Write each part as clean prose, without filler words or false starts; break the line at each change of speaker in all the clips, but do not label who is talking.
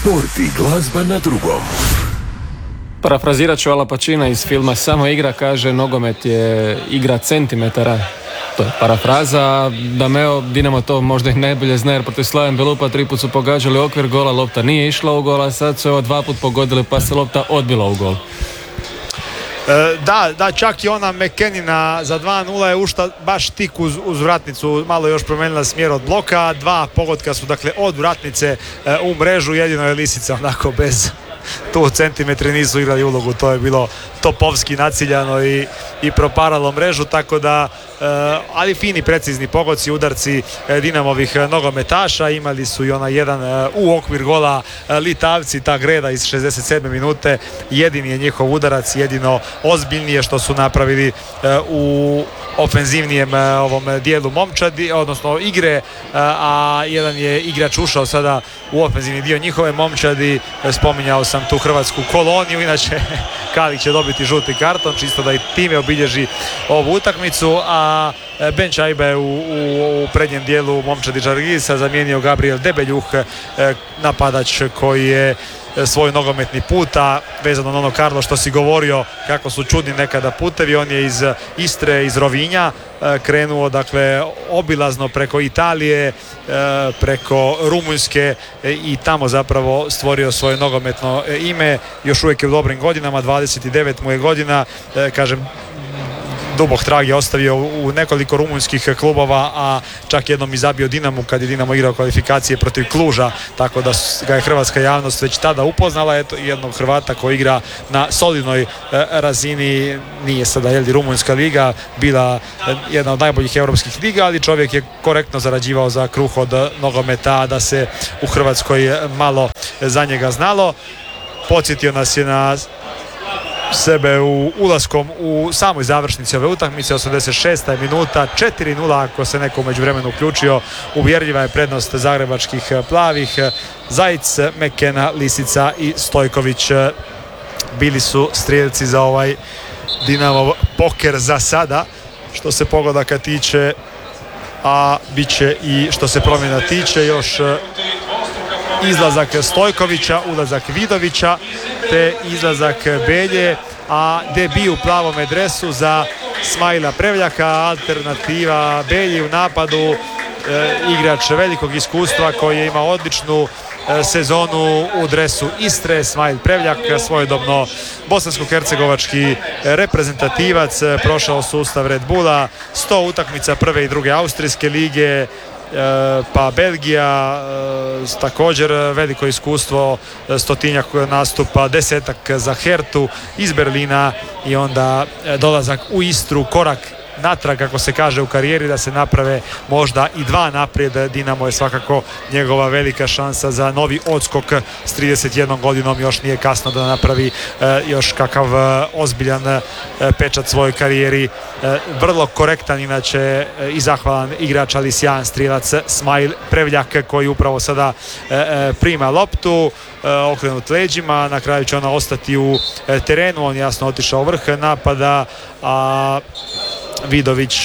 Sport i glazba na drugom.
Parafrazirat ću Ala Pacina iz filma Samo igra, kaže nogomet je igra centimetara. To je parafraza. Dameo Dinamo to možda i najbolje zna, jer protiv Slaven Belupa 3 put su pogađali okvir gola, lopta nije išla u gol, a sad su 2 put pogodili pa se lopta odbila u gol.
Da, čak i ona McKennina za 2-0 je ušla baš tik uz vratnicu, malo još promijenila smjer od bloka, 2 pogotka su dakle od vratnice u mrežu, jedino je Lisica onako bez, tu centimetri nisu igrali ulogu, to je bilo topovski naciljano i proparalo mrežu, tako da ali fini precizni pogodci, udarci Dinamovih nogometaša. Imali su i onaj jedan u okvir gola Litavci, ta Greda iz 67. minute, jedini je njihov udarac, jedino ozbiljnije što su napravili u ofenzivnijem ovom dijelu momčadi, odnosno igre, a jedan je igrač ušao sada u ofenzivni dio njihove momčadi. Spominjao sam tu hrvatsku koloniju, inače Kalić će dobiti žuti karton, čisto da i time obilježi ovu utakmicu, a Ben Čajba je u prednjem dijelu momčadi Žargisa zamijenio Gabriel Debeljuh, napadač koji je svoj nogometni puta, vezano na ono, Karlo, što si govorio kako su čudni nekada putevi, on je iz Istre, iz Rovinja krenuo, dakle obilazno preko Italije, preko Rumunjske i tamo zapravo stvorio svoje nogometno ime. Još uvijek je u dobrim godinama, 29 mu je godina, kažem, dubok trag je ostavio u nekoliko rumunjskih klubova, a čak jednom i zabio Dinamu kad je Dinamo igrao kvalifikacije protiv Kluža, tako da ga je hrvatska javnost već tada upoznala. Eto, jednog Hrvata koji igra na solidnoj razini, nije sada rumunjska liga bila jedna od najboljih europskih liga, ali čovjek je korektno zarađivao za kruh od nogometa, da se u Hrvatskoj malo za njega znalo. Podsjetio nas je na sebe u ulaskom u samoj završnici ove utakmice, 86. minuta, 4-0 ako se neko u međuvremenu uključio. Uvjerljiva je prednost zagrebačkih plavih. Zajic, Mekena, Lisica i Stojković bili su strijelci za ovaj Dinamov poker za sada, što se pogodaka tiče, a bit će i što se promjena tiče. Još izlazak Stojkovića, ulazak Vidovića te izlazak Belje, a debi u plavome dresu za Smajla Prevljaka, alternativa Belji u napadu, igrač velikog iskustva koji je imao odličnu sezonu u dresu Istre. Smajl Prevljak, svojedobno bosansko-hercegovački reprezentativac, prošao sustav Red Bulla, 100 utakmica prve i druge austrijske lige, pa Belgija, također veliko iskustvo, 100-tinjak nastupa, 10-ak za Hertu iz Berlina i onda dolazak u Istru, korak natrag, kako se kaže u karijeri, da se naprave možda i 2 naprijed. Dinamo je svakako njegova velika šansa za novi odskok. S 31 godinom još nije kasno da napravi još kakav ozbiljan pečat svojoj karijeri. Vrlo korektan inače i zahvalan igrač, ali sjajan strijelac Smajl Prevljak, koji upravo sada prima loptu, okrenut leđima, na kraju će ona ostati u terenu. On jasno otišao u vrh napada, a Vidović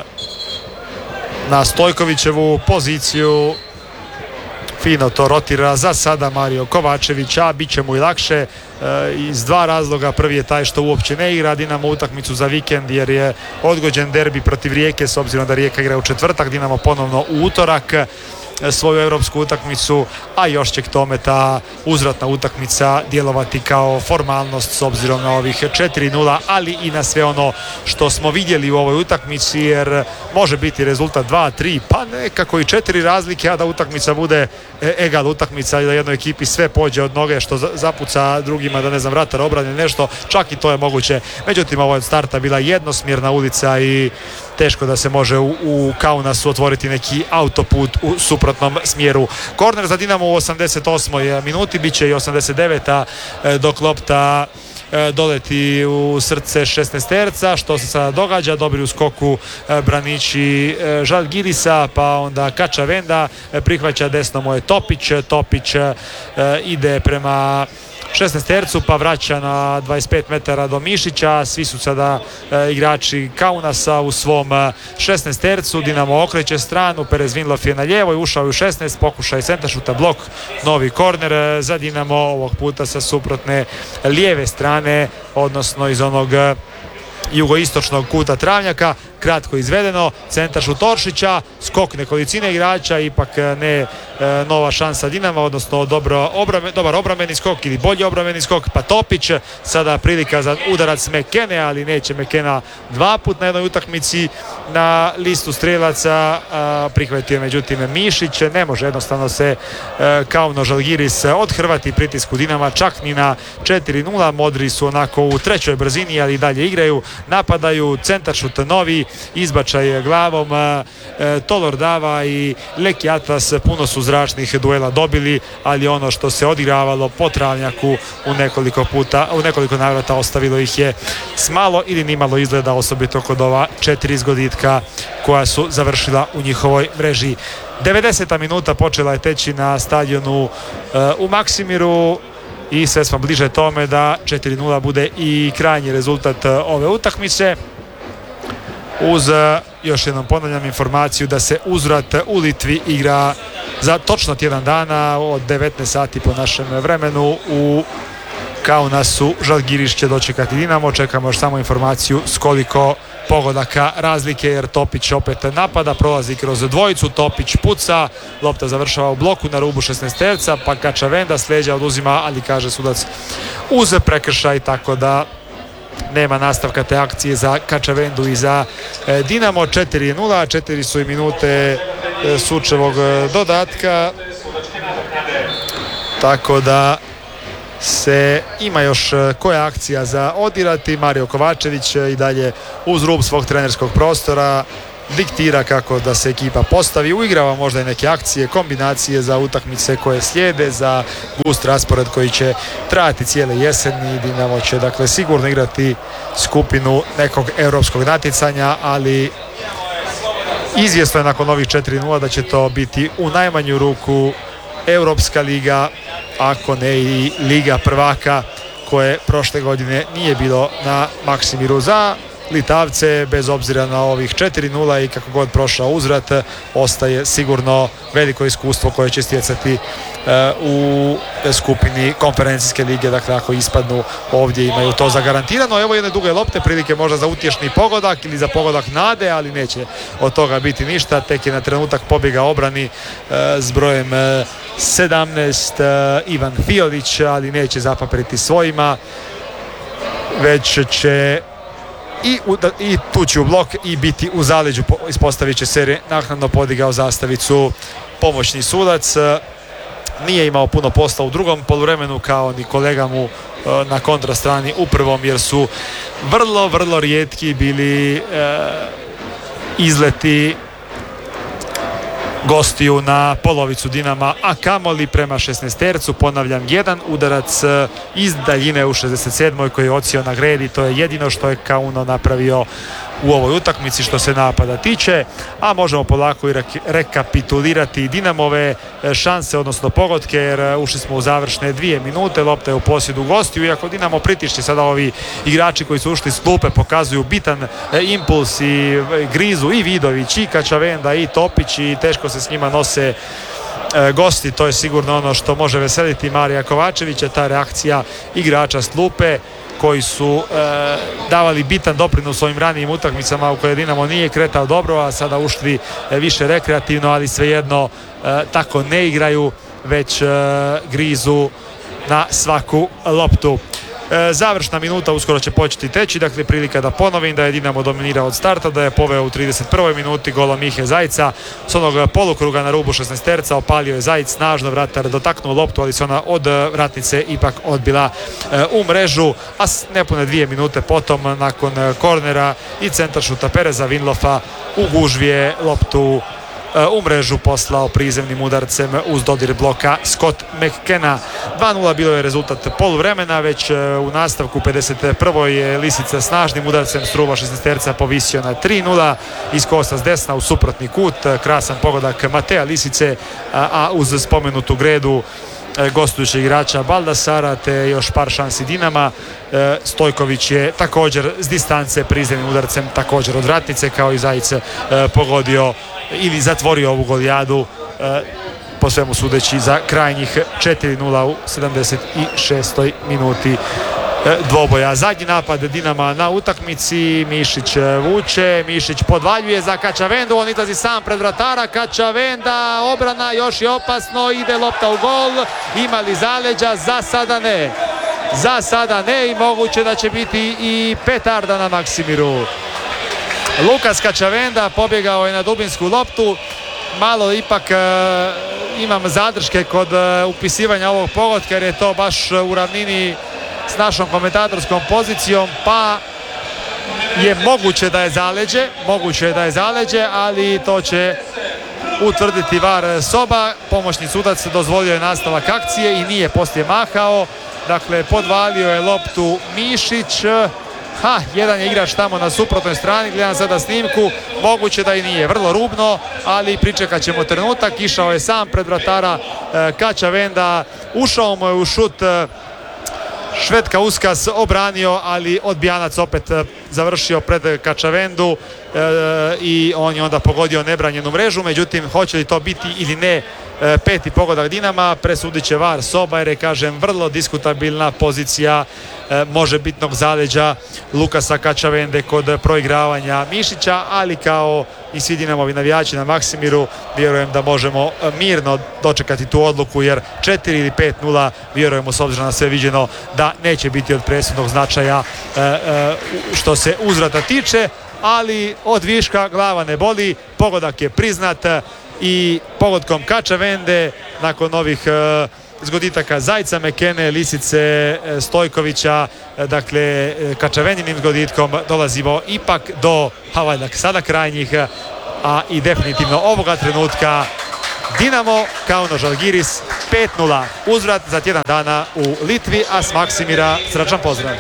na Stojkovićevu poziciju fino to rotira za sada Mario Kovačević, a bit će mu i lakše iz 2 razloga. Prvi je taj što uopće ne igra Dinamo utakmicu za vikend, jer je odgođen derbi protiv Rijeke, s obzirom da Rijeka igra u četvrtak, Dinamo ponovno u utorak svoju europsku utakmicu, a još će k tome ta uzvratna utakmica djelovati kao formalnost s obzirom na ovih 4-0, ali i na sve ono što smo vidjeli u ovoj utakmici, jer može biti rezultat 2-3, pa nekako i 4 razlike, a da utakmica bude egal utakmica i da jednoj ekipi sve pođe od noge, što zapuca drugima, da ne znam, vratar obrane nešto, čak i to je moguće. Međutim, ovo je od starta bila jednosmjerna ulica i teško da se može u Kaunasu otvoriti neki autoput u suprotnom smjeru. Korner za Dinamo u 88. minuti, bit će i 89. dok lopta doleti u srce 16-terca. Što se sada događa? Dobri u skoku braniči Žalgirisa, pa onda Kača Venda prihvaća, desno mu je Topić ide prema 16-tercu, pa vraća na 25 metara do Mišića. Svi su sada igrači Kaunasa u svom 16-tercu. Dinamo okreće stranu, Perez Vinlov je na lijevoj, ušao je u 16, pokušaj centaršuta, blok, novi korner za Dinamo, ovog puta sa suprotne lijeve strane, odnosno iz onog jugoistočnog kuta travnjaka. Kratko izvedeno, centar Šutoršića, skok nekolicine igrača, ipak ne nova šansa Dinama, odnosno dobar obrambeni skok ili bolji obrambeni skok, pa Topić, sada prilika za udarac Mekene, ali neće Mekena dva put na jednoj utakmici na listu strelaca, prihvatio međutim Mišić, ne može jednostavno se Kauno Žalgiris odhrvati pritisku Dinama, čak ni na 4-0, modri su onako u trećoj brzini, ali i dalje igraju, napadaju, centar šut novi, izbačaj glavom, Tolor Dava i Leki Atlas puno su zračnih duela dobili, ali ono što se odigravalo po travnjaku u nekoliko navrata ostavilo ih je s malo ili nimalo izgleda, osobito kod ova 4 zgoditka koja su završila u njihovoj mreži. 90. minuta počela je teći na stadionu u Maksimiru i sve smo bliže tome da 4-0 bude i krajnji rezultat ove utakmice. Uz, još jednom ponavljam, informaciju da se uzvrat u Litvi igra za točno tjedan dana od 19 sati po našem vremenu. U Kaunasu Žalgiris će dočekati Dinamo. Čekamo još samo informaciju s koliko pogodaka razlike, jer Topić opet napada, prolazi kroz dvojicu, Topić puca, lopta završava u bloku na rubu 16-terca, pa Kačavenda s leđa oduzima, ali kaže sudac uz prekršaj, tako da nema nastavka te akcije za Kačavendu i za Dinamo. 4-0, 4 su i minute sučevog dodatka, tako da se ima još koja akcija za odirati. Mario Kovačević i dalje uz rub svog trenerskog prostora diktira kako da se ekipa postavi, uigrava možda i neke akcije, kombinacije za utakmice koje slijede, za gust raspored koji će trajati cijele jeseni. Dinamo će dakle sigurno igrati skupinu nekog europskog natjecanja, ali izvjesno je nakon ovih 4-0 da će to biti u najmanju ruku Europska liga, ako ne i Liga prvaka, koje prošle godine nije bilo na Maksimiru. Za Litavce, bez obzira na ovih 4-0 i kako god prošao uzvrat, ostaje sigurno veliko iskustvo koje će stjecati u skupini konferencijske lige. Dakle, ako ispadnu ovdje, imaju to zagarantirano. Evo jedne duge lopte, prilike možda za utješni pogodak ili za pogodak nade, ali neće od toga biti ništa. Tek je na trenutak pobjega obrani s brojem 17 Ivan Fiolić, ali neće zapapriti svojima, već će i tući u blok i biti u zaleđu. Ispostavit će se naknadno podigao zastavicu pomoćni sudac. Nije imao puno posla u drugom poluvremenu kao ni kolega mu na kontrastrani u prvom, jer su vrlo rijetki bili izleti gostiju na polovicu Dinama, a kamoli prema 16-tercu. Ponavljam, jedan udarac iz daljine u 67. koji je odsio na gredi. To je jedino što je Kauno napravio u ovoj utakmici što se napada tiče, a možemo polako i rekapitulirati Dinamove šanse, odnosno pogodke, jer ušli smo u završne 2 minute, lopta je u posjedu gostiju, iako Dinamo pritišće. Sada ovi igrači koji su ušli s klupe pokazuju bitan impuls i grizu i Vidović i Kačavenda i Topić i teško se s njima nose gosti. To je sigurno ono što može veseliti Marija Kovačevića, ta reakcija igrača s klupe koji su davali bitan doprinos svojim ranijim utakmicama u koje Dinamo nije kretao dobro, a sada ušli više rekreativno, ali svejedno tako ne igraju, već grizu na svaku loptu. Završna minuta uskoro će početi teći, dakle prilika da ponovim da je Dinamo dominirao od starta, da je poveo u 31. minuti golom Mihe Zajca s onog polukruga na rubu 16-terca, opalio je Zajic snažno, vratar dotaknuo loptu, ali se ona od vratnice ipak odbila u mrežu, a nepune 2 minute potom nakon kornera i centaršuta Pereza Vinlofa u gužvi je loptu u mrežu poslao prizemnim udarcem uz dodir bloka Scott McKenna. 2-0 bilo je rezultat poluvremena, već u nastavku 51. je Lisica snažnim udarcem struva 16-terca povisio na 3-0 iz kosa s desna u suprotni kut. Krasan pogodak Mateja Lisice, a uz spomenutu gredu gostujućeg igrača Baldasara, te još par šansi Dinama. Stojković je također s distance prizemnim udarcem, također od vratnice, kao i Zajic, pogodio ili zatvorio ovu golijadu, po svemu sudeći za krajnjih 4-0 u 76. minuti dvoboja. Zadnji napad Dinama na utakmici, Mišić vuče, Mišić podvaljuje za Kačavendu, on izlazi sam pred vratara, Kačavenda, obrana, još je opasno, ide lopta u gol, ima li zaleđa? Za sada ne i moguće da će biti i petarda na Maksimiru. Lukas Kačavenda pobjegao je na dubinsku loptu, malo ipak imam zadrške kod upisivanja ovog pogotka jer je to baš u ravnini s našom komentatorskom pozicijom, pa je moguće da je zaleđe, ali to će utvrditi VAR soba. Pomoćni sudac dozvolio je nastavak akcije i nije poslije mahao, dakle podvalio je loptu Mišić. Jedan je igrač tamo na suprotnoj strani, gledam sada snimku, moguće da i nije, vrlo rubno, ali pričekat ćemo trenutak. Išao je sam pred vratara Kačavenda, ušao mu je u šut Švedka Uskas, obranio, ali odbijanac opet završio pred Kačavendu i on je onda pogodio nebranjenu mrežu. Međutim, hoće li to biti ili ne peti pogodak Dinama, presudit će VAR soba, jer je, kažem, vrlo diskutabilna pozicija možebitnog zaleđa Lukasa Kačavende kod proigravanja Mišića, ali kao i svi Dinamovi navijači na Maksimiru vjerujem da možemo mirno dočekati tu odluku, jer 4 ili 5-0 vjerujemo, s obzirom na sve viđeno, da neće biti od presudnog značaja što se uzvrata tiče, ali od viška glava ne boli, pogodak je priznat i pogodkom Kačavende nakon ovih zgoditaka Zajca, Mekene, Lisice, Stojkovića, dakle Kačavendinim zgoditkom dolazimo ipak do sada krajnjih, a i definitivno ovoga trenutka Dinamo Kauno Žalgiris 5-0 uzvrat za tjedan dana u Litvi, a s Maksimira srdačan pozdrav.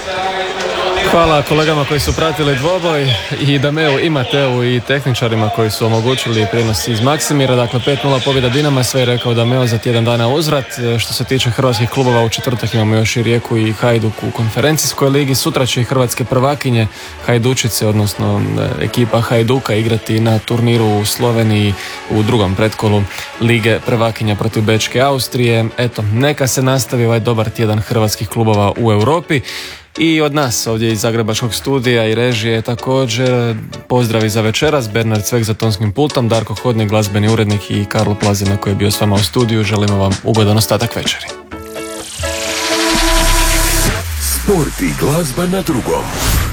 Hvala kolegama koji su pratili dvoboj i Dameu i Mateu i tehničarima koji su omogućili prijenos iz Maksimira. Dakle, 5-0 pobjeda Dinama, sve je rekao Dameo za tjedan dana uzvrat. Što se tiče hrvatskih klubova, u četvrtak imamo još i Rijeku i Hajduk u konferencijskoj ligi. Sutra će i hrvatske prvakinje Hajdučice, odnosno ekipa Hajduka, igrati na turniru u Sloveniji u drugom pretkolu Lige prvakinja protiv Bečke Austrije. Eto, neka se nastavi ovaj dobar tjedan hrvatskih klubova u Europi. I od nas ovdje iz Zagrebačkog studija i režije također pozdravi za večeras. Bernard Cvek za tonskim pultom, Darko Hodnik, glazbeni urednik, i Karlo Plazina koji je bio s vama u studiju. Želimo vam ugodan ostatak večeri.
Sport i glazba na drugom.